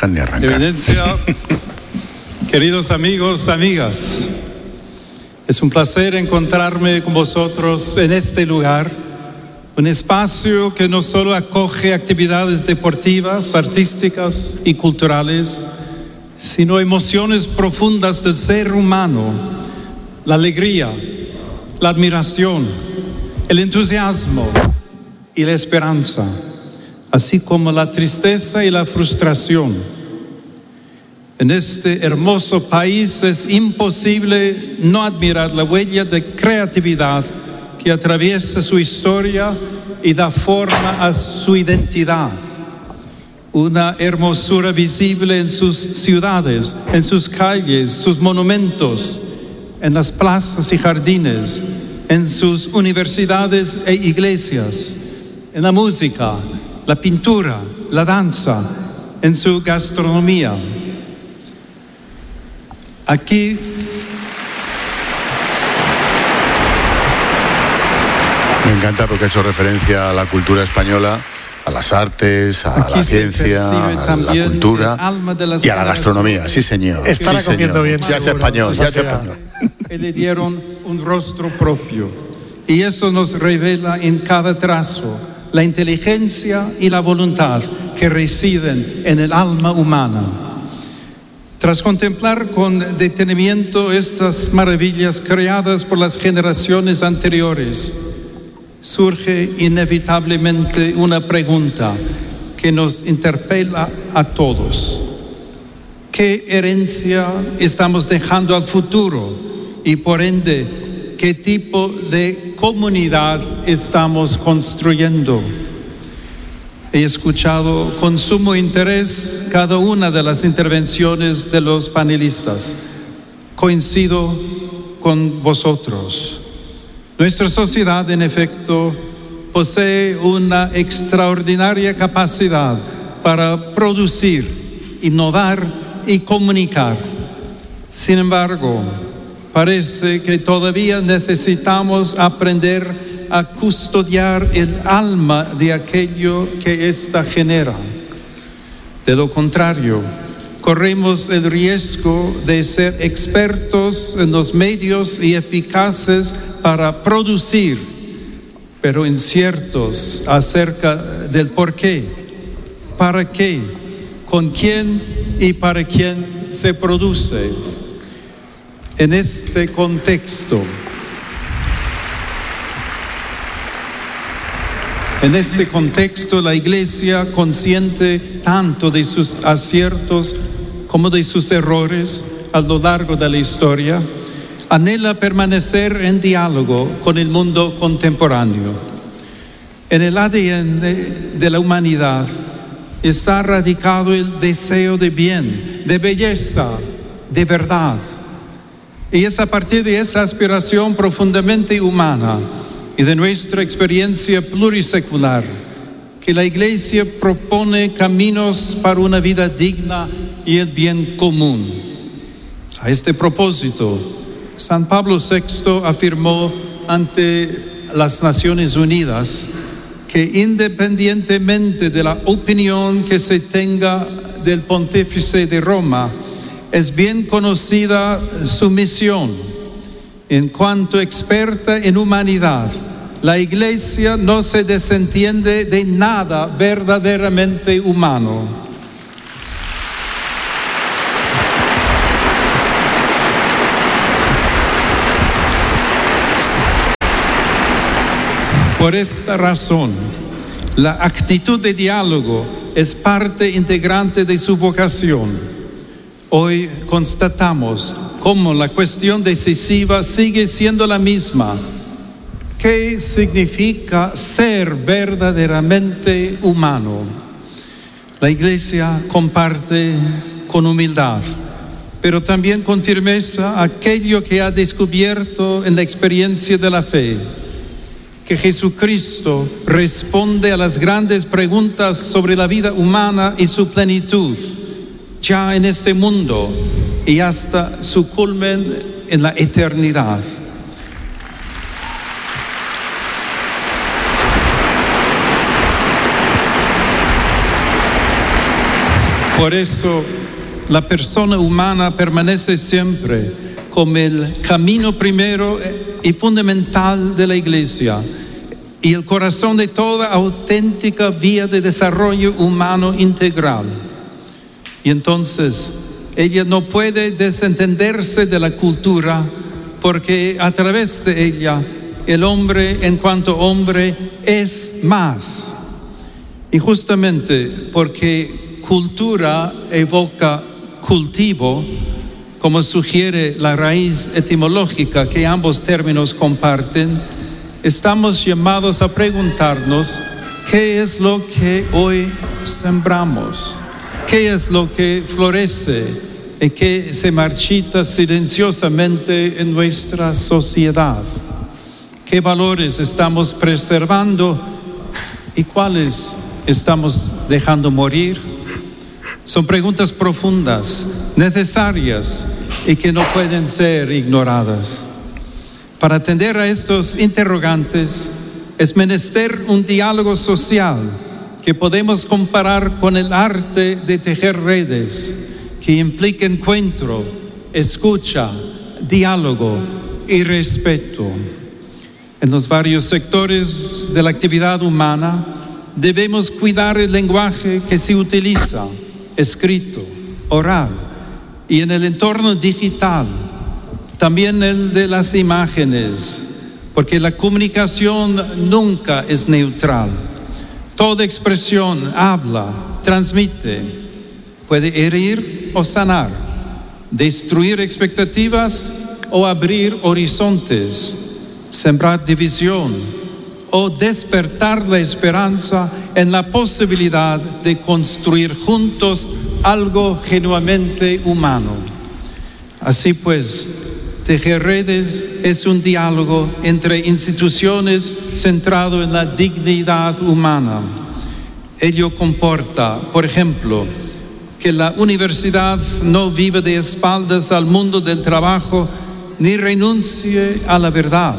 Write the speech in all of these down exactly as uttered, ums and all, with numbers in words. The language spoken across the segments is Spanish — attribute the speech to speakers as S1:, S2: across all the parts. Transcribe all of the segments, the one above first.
S1: dejan ni arrancar.
S2: Eminencia, queridos amigos, amigas, es un placer encontrarme con vosotros en este lugar, un espacio que no solo acoge actividades deportivas, artísticas y culturales, sino emociones profundas del ser humano, la alegría, la admiración, el entusiasmo y la esperanza, así como la tristeza y la frustración. En este hermoso país es imposible no admirar la huella de creatividad que atraviesa su historia y da forma a su identidad. Una hermosura visible en sus ciudades, en sus calles, sus monumentos, en las plazas y jardines, en sus universidades e iglesias, en la música, la pintura, la danza, en su gastronomía. Aquí
S1: me encanta porque ha hecho referencia a la cultura española, a las artes, a Aquí la ciencia, a la cultura y a la gastronomía. Sí, señor.
S3: Estará
S1: sí,
S3: comiendo
S1: señor.
S3: bien.
S1: Ya es español, ya es español.
S2: Que le dieron un rostro propio. Y eso nos revela en cada trazo la inteligencia y la voluntad que residen en el alma humana. Tras contemplar con detenimiento estas maravillas creadas por las generaciones anteriores, surge inevitablemente una pregunta que nos interpela a todos. ¿Qué herencia estamos dejando al futuro? Y por ende, ¿qué tipo de comunidad estamos construyendo? He escuchado con sumo interés cada una de las intervenciones de los panelistas. Coincido con vosotros. Nuestra sociedad, en efecto, posee una extraordinaria capacidad para producir, innovar y comunicar. Sin embargo, parece que todavía necesitamos aprender a custodiar el alma de aquello que ésta genera. De lo contrario, corremos el riesgo de ser expertos en los medios y eficaces para producir, pero inciertos acerca del por qué, para qué, con quién y para quién se produce. En este contexto, En este contexto, la Iglesia, consciente tanto de sus aciertos como de sus errores a lo largo de la historia, anhela permanecer en diálogo con el mundo contemporáneo. En el A D N de la humanidad está radicado el deseo de bien, de belleza, de verdad. Y es a partir de esa aspiración profundamente humana y de nuestra experiencia plurisecular que la Iglesia propone caminos para una vida digna y el bien común. A este propósito, San Pablo sexto afirmó ante las Naciones Unidas que independientemente de la opinión que se tenga del Pontífice de Roma, es bien conocida su misión. En cuanto experta en humanidad, la Iglesia no se desentiende de nada verdaderamente humano. Por esta razón, la actitud de diálogo es parte integrante de su vocación. Hoy constatamos cómo la cuestión decisiva sigue siendo la misma. ¿Qué significa ser verdaderamente humano? La Iglesia comparte con humildad, pero también con firmeza aquello que ha descubierto en la experiencia de la fe, que Jesucristo responde a las grandes preguntas sobre la vida humana y su plenitud, ya en este mundo y hasta su culmen en la eternidad. Por eso la persona humana permanece siempre como el camino primero y fundamental de la Iglesia y el corazón de toda auténtica vía de desarrollo humano integral. Y entonces ella no puede desentenderse de la cultura, porque a través de ella el hombre en cuanto hombre es más. Y justamente porque cultura evoca cultivo, como sugiere la raíz etimológica que ambos términos comparten, estamos llamados a preguntarnos qué es lo que hoy sembramos, qué es lo que florece y qué se marchita silenciosamente en nuestra sociedad, qué valores estamos preservando y cuáles estamos dejando morir. Son preguntas profundas, necesarias y que no pueden ser ignoradas. Para atender a estos interrogantes es menester un diálogo social que podemos comparar con el arte de tejer redes, que implica encuentro, escucha, diálogo y respeto. En los varios sectores de la actividad humana debemos cuidar el lenguaje que se utiliza, escrito, oral, y en el entorno digital, también el de las imágenes, porque la comunicación nunca es neutral. Toda expresión habla, transmite, puede herir o sanar, destruir expectativas o abrir horizontes, sembrar división o despertar la esperanza en la posibilidad de construir juntos algo genuinamente humano. Así pues, tejer redes es un diálogo entre instituciones centrado en la dignidad humana. Ello comporta, por ejemplo, que la universidad no viva de espaldas al mundo del trabajo ni renuncie a la verdad,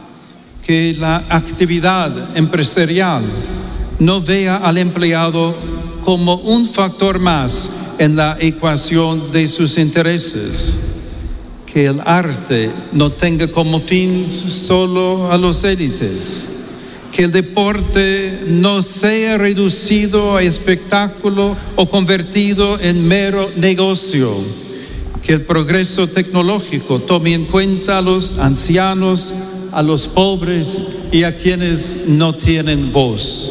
S2: que la actividad empresarial no vea al empleado como un factor más en la ecuación de sus intereses, que el arte no tenga como fin solo a los élites, que el deporte no sea reducido a espectáculo o convertido en mero negocio, que el progreso tecnológico tome en cuenta a los ancianos, a los pobres y a quienes no tienen voz.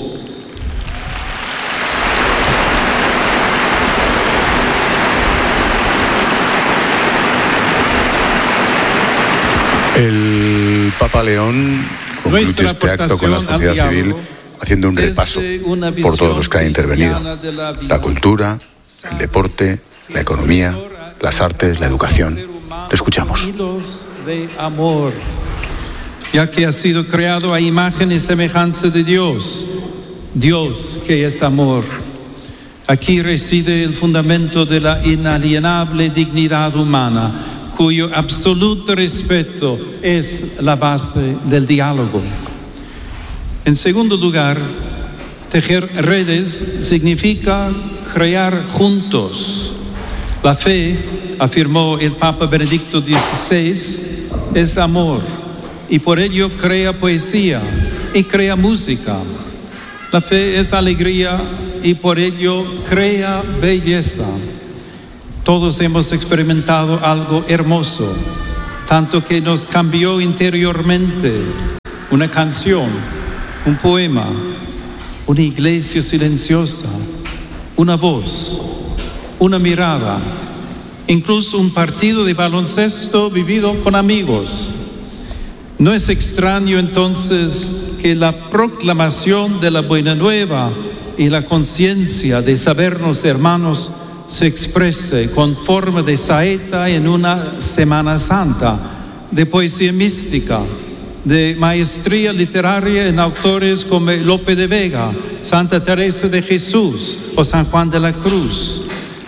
S1: El Papa León concluye este acto con la sociedad civil haciendo un repaso por todos los que han intervenido: la cultura, el deporte, la economía, las artes, la educación. Le escuchamos.
S2: De amor, ya que ha sido creado a imagen y semejanza de Dios, Dios que es amor. Aquí reside el fundamento de la inalienable dignidad humana, cuyo absoluto respeto es la base del diálogo. En segundo lugar, tejer redes significa crear juntos. La fe, afirmó el Papa Benedicto dieciséis, es amor, y por ello crea poesía y crea música. La fe es alegría y por ello crea belleza. Todos hemos experimentado algo hermoso, tanto que nos cambió interiormente: una canción, un poema, una iglesia silenciosa, una voz, una mirada, incluso un partido de baloncesto vivido con amigos. No es extraño entonces que la proclamación de la buena nueva y la conciencia de sabernos hermanos se exprese con forma de saeta en una Semana Santa, de poesía mística, de maestría literaria en autores como Lope de Vega, Santa Teresa de Jesús o San Juan de la Cruz.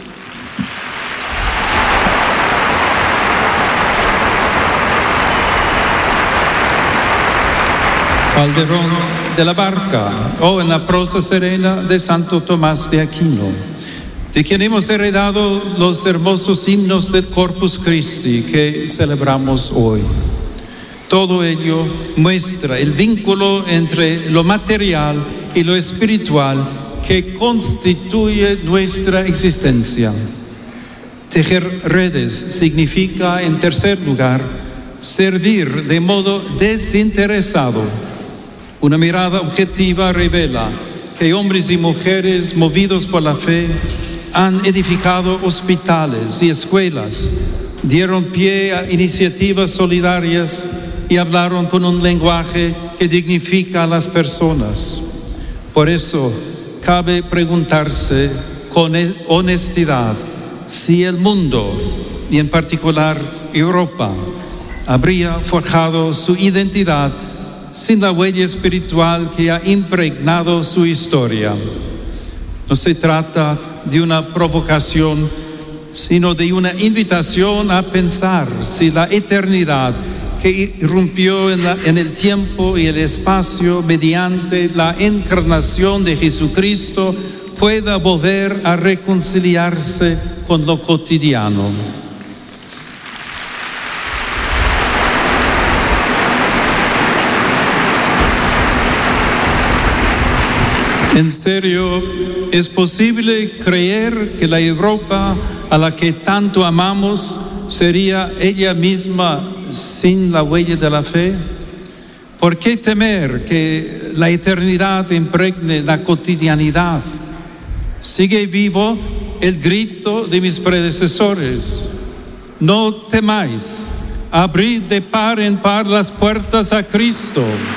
S2: Calderón de la Barca o en la prosa serena de Santo Tomás de Aquino. de quien hemos heredado los hermosos himnos del Corpus Christi que celebramos hoy. Todo ello muestra el vínculo entre lo material y lo espiritual que constituye nuestra existencia. Tejer redes significa, en tercer lugar, servir de modo desinteresado. Una mirada objetiva revela que hombres y mujeres movidos por la fe han edificado hospitales y escuelas, dieron pie a iniciativas solidarias y hablaron con un lenguaje que dignifica a las personas. Por eso cabe preguntarse con honestidad si el mundo, y en particular Europa, habría forjado su identidad sin la huella espiritual que ha impregnado su historia. No se trata de una provocación, sino de una invitación a pensar si la eternidad que irrumpió en, la, en el tiempo y el espacio mediante la encarnación de Jesucristo pueda volver a reconciliarse con lo cotidiano. En serio, ¿es posible creer que la Europa a la que tanto amamos sería ella misma sin la huella de la fe? ¿Por qué temer que la eternidad impregne la cotidianidad? Sigue vivo el grito de mis predecesores: no temáis, abrid de par en par las puertas a Cristo.